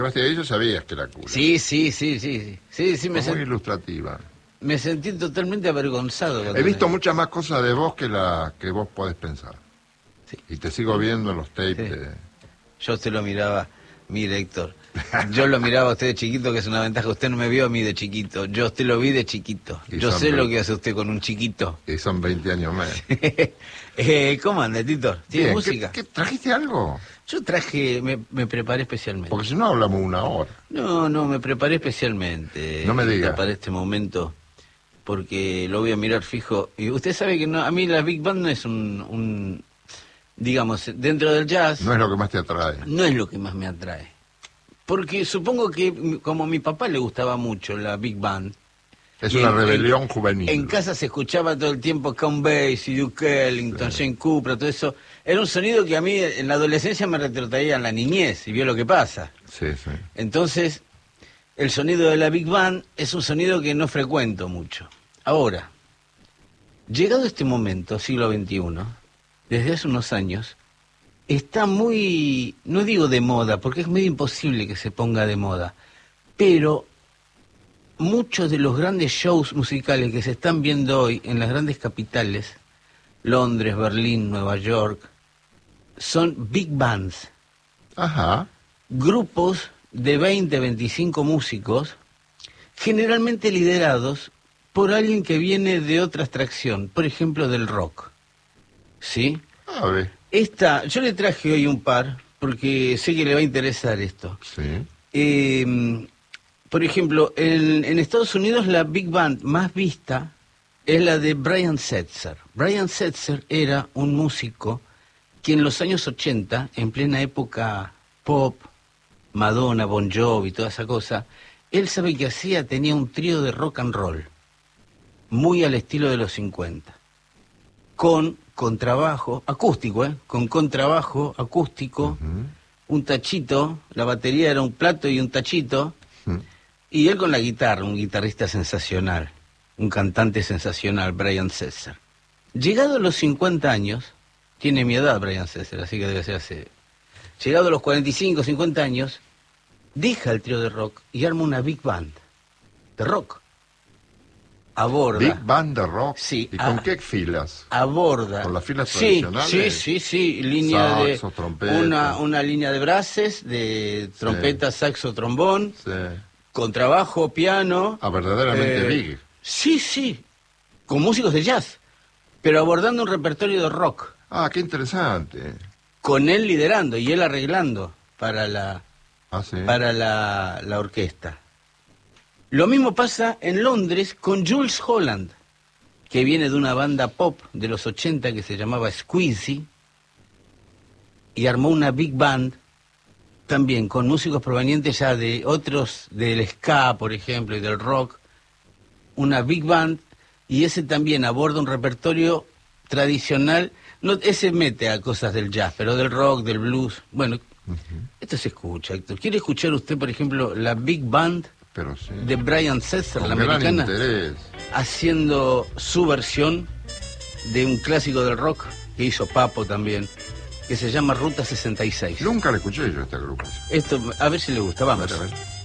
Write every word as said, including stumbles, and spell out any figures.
Gracias a ellos sabías que era cura. Sí, sí, sí, sí. Sí, sí, me Fue muy sent... ilustrativa. Me sentí totalmente avergonzado. He visto me... muchas más cosas de vos que la que vos podés pensar. Sí. Y te sigo viendo en los tapes. Sí. De... Yo usted lo miraba, mire Héctor, yo lo miraba a usted de chiquito, que es una ventaja. Usted no me vio a mí de chiquito, yo a usted lo vi de chiquito. Y Yo sé veinte lo que hace usted con un chiquito. Y son veinte años más. eh, ¿Cómo anda, Tito? ¿Tiene Bien, música? ¿qué, qué, ¿trajiste algo? Yo traje, me, me preparé especialmente. Porque si no hablamos una hora. No, no, me preparé especialmente. No me diga. Para este momento, porque lo voy a mirar fijo. Y usted sabe que no, a mí la Big Band no es un, un, digamos, dentro del jazz... No es lo que más te atrae. No es lo que más me atrae. Porque supongo que, como a mi papá le gustaba mucho la Big Band... Es una en, rebelión en, juvenil. En casa se escuchaba todo el tiempo Count Basie, Duke Ellington, sí. Jane Cooper, todo eso. Era un sonido que a mí en la adolescencia me retrotraía en la niñez, y vio lo que pasa. Sí, sí. Entonces, el sonido de la Big Band es un sonido que no frecuento mucho. Ahora, llegado este momento, siglo veintiuno, desde hace unos años, está muy, no digo de moda, porque es medio imposible que se ponga de moda, pero muchos de los grandes shows musicales que se están viendo hoy en las grandes capitales, Londres, Berlín, Nueva York, son big bands. Ajá. Grupos de veinte, veinticinco músicos, generalmente liderados por alguien que viene de otra extracción, por ejemplo del rock. ¿Sí? A ver. Esta, yo le traje hoy un par, porque sé que le va a interesar esto. Sí. Eh, por ejemplo, en, en Estados Unidos la Big Band más vista es la de Brian Setzer. Brian Setzer era un músico que en los años ochenta, en plena época pop, Madonna, Bon Jovi, toda esa cosa, él sabe que hacía, tenía un trío de rock and roll, muy al estilo de los cincuenta, con contrabajo, acústico, ¿eh? Con contrabajo, acústico, uh-huh. Un tachito, la batería era un plato y un tachito, uh-huh. Y él con la guitarra, un guitarrista sensacional, un cantante sensacional, Brian Setzer. Llegado a los cincuenta años, tiene mi edad Brian Setzer, así que debe ser hace... Llegado a los cuarenta y cinco, cincuenta años, deja el trío de rock y arma una big band de rock. Aborda. Big band de rock. Sí. ¿Y a, con qué filas? Aborda. ¿Con las filas sí, tradicionales? Sí, sí, sí. Línea saxo, de trompeta. Una, una línea de brases, de trompeta, sí. Saxo, trombón, sí. Contrabajo, piano. Ah, verdaderamente eh, big. Sí, sí. Con músicos de jazz, pero abordando un repertorio de rock. Ah, qué interesante. Con él liderando y él arreglando para la, ah, ¿sí? para la, la orquesta. Lo mismo pasa en Londres con Jools Holland, que viene de una banda pop de los ochenta que se llamaba Squeezy, y armó una big band también con músicos provenientes ya de otros, del ska, por ejemplo, y del rock, una big band, y ese también aborda un repertorio tradicional. No, ese mete a cosas del jazz, pero del rock, del blues. Bueno, uh-huh. Esto se escucha, Héctor. ¿Quiere escuchar usted, por ejemplo, la big band pero sí. de Brian Setzer, la gran americana, interés. haciendo su versión de un clásico del rock que hizo Papo también, que se llama Ruta sesenta y seis? Nunca le escuché yo a esta agrupación. Esto, a ver si le gusta, vamos. A ver, a ver.